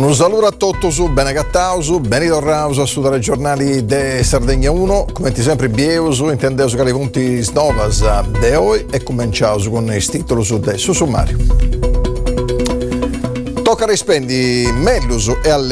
Un saluto a tutti su bene cattausu, ben ritornato a studare i giornali de Sardegna 1, come sempre bieusu, intendeus che le punti snovas de oggi e cominciamo con il titolo su sommario. Tocca rispendi Mellus e alle